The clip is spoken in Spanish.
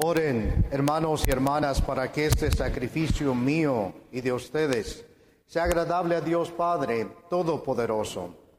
Oren, hermanos y hermanas, para que este sacrificio mío y de ustedes sea agradable a Dios Padre Todopoderoso.